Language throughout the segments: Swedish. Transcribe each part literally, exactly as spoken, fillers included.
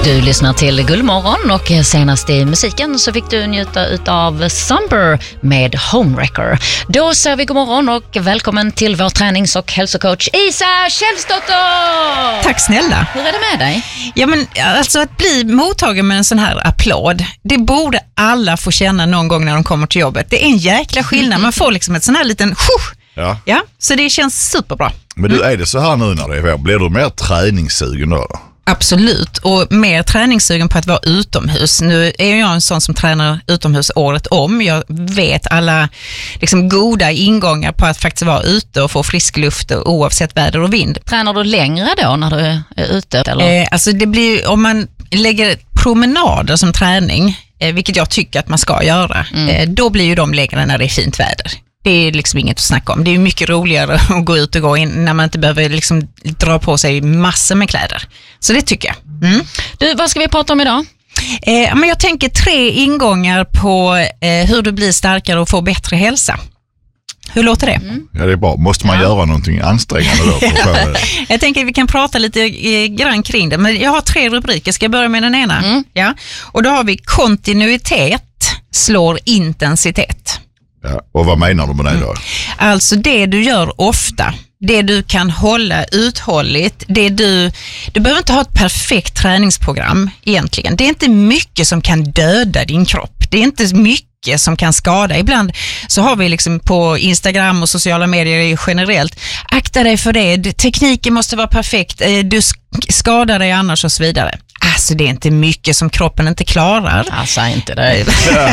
Du lyssnar till Guldmorgon och senast i musiken så fick du njuta utav Summer med Homewrecker. Då säger vi god morgon och välkommen till vår tränings- och hälsocoach Isa Kjellsdotter. Tack snälla. Hur är det med dig? Ja, men alltså att bli mottagen med en sån här applåd, det borde alla få känna någon gång när de kommer till jobbet. Det är en jäkla skillnad. Man får liksom ett sån här liten shush. Ja. Ja, så det känns superbra. Men du, är det så här nu när det är vår? Blir du mer träningssugen då? då? Absolut, och mer träningssugen på att vara utomhus. Nu är jag en sån som tränar utomhus året om. Jag vet alla liksom goda ingångar på att faktiskt vara ute och få frisk luft oavsett väder och vind. Tränar du längre då när du är ute? Eller? Eh, alltså det blir, om man lägger promenader som träning, eh, vilket jag tycker att man ska göra, mm. eh, då blir ju de längre när det är fint väder. Det är liksom inget att snacka om. Det är mycket roligare att gå ut och gå in när man inte behöver liksom dra på sig massor med kläder. Så det tycker jag. Mm. Du, vad ska vi prata om idag? Eh, men jag tänker tre ingångar på eh, hur du blir starkare och får bättre hälsa. Hur låter det? Mm. Ja, det är bra. Måste man ja. göra någonting ansträngande då? För jag tänker att vi kan prata lite eh, grann kring det. Men jag har tre rubriker. Ska jag börja med den ena? Mm. Ja. Och då har vi kontinuitet slår intensitet. Ja, och vad menar du med det då? Mm. Alltså det du gör ofta, det du kan hålla uthålligt, det du, du behöver inte ha ett perfekt träningsprogram egentligen. Det är inte mycket som kan döda din kropp. Det är inte mycket som kan skada. Ibland så har vi liksom på Instagram och sociala medier generellt, akta dig för det, tekniken måste vara perfekt, du skadar dig annars och så vidare. Alltså det är inte mycket som kroppen inte klarar. Alltså inte det.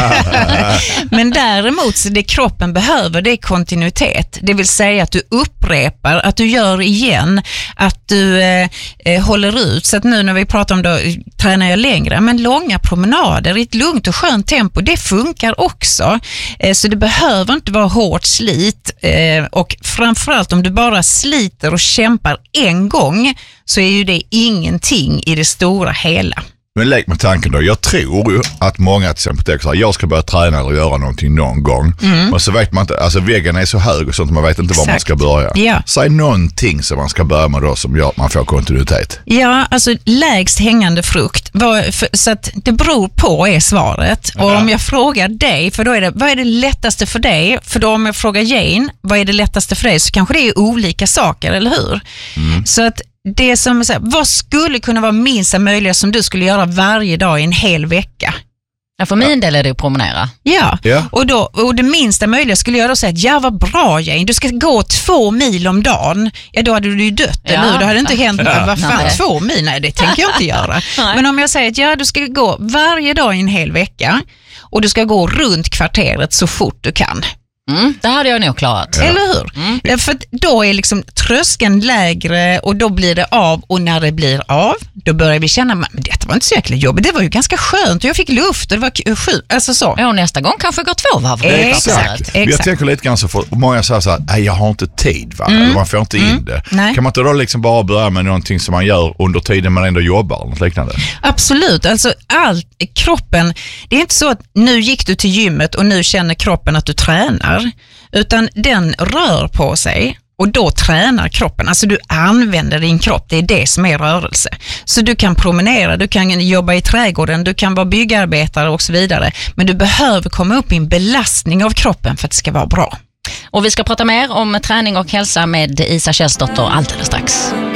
Men däremot så det kroppen behöver, det är kontinuitet. Det vill säga att du upprepar, att du gör igen, att du eh, håller ut. Så att nu när vi pratar om då tränar jag längre, men långa promenader i ett lugnt och skönt tempo, det funkar också. Eh, så det behöver inte vara hårt slit. Eh, och framförallt om du bara sliter och kämpar en gång, så är ju det ingenting i det stora hela. Men lägg med tanken då. Jag tror ju att många till exempel tänker att jag ska börja träna eller göra någonting någon gång. Mm. Och så vet man inte, alltså väggen är så hög och sånt, man vet inte var man ska börja. Ja. Säg någonting som man ska börja med då som gör att man får kontinuitet. Ja, alltså lägst hängande frukt. Var, för, så att det beror på är svaret. Ja. Och om jag frågar dig, för då är det, vad är det lättaste för dig? För då om jag frågar Jane, vad är det lättaste för dig? Så kanske det är olika saker, eller hur? Mm. Så att det som så här, vad skulle kunna vara minsta möjliga som du skulle göra varje dag i en hel vecka? Ja, för min del är det att promenera. Ja, ja. Och, då, och det minsta möjliga skulle jag då säga att ja, vad bra Jane, du ska gå två mil om dagen. Ja, då hade du ju dött, ja. eller hur? Då hade det inte hänt, ja. vad fan, Nej. två mil? Nej, det tänker jag inte göra. Men om jag säger att ja, du ska gå varje dag i en hel vecka och du ska gå runt kvarteret så fort du kan. Mm, det hade jag nog klarat. Ja. Eller hur? Mm. Ja, för då är liksom tröskeln lägre och då blir det av, och när det blir av då börjar vi känna, men det var inte så jäkla jobbigt, det var ju ganska skönt och jag fick luft och det var sjukt, alltså så. Ja, och nästa gång kanske går två varv. Exakt. Exakt. Exakt. Jag tänker lite grann så, för många säger så här, nej jag har inte tid va, Mm. eller man får inte mm. in det. Nej. Kan man inte då liksom bara börja med någonting som man gör under tiden man ändå jobbar eller något liknande? Absolut, alltså allt, kroppen, det är inte så att nu gick du till gymmet och nu känner kroppen att du tränar, utan den rör på sig och då tränar kroppen. Alltså du använder din kropp, det är det som är rörelse. Så du kan promenera, du kan jobba i trädgården, du kan vara byggarbetare och så vidare. Men du behöver komma upp i en belastning av kroppen för att det ska vara bra. Och vi ska prata mer om träning och hälsa med Isa Kjellsdotter alldeles strax.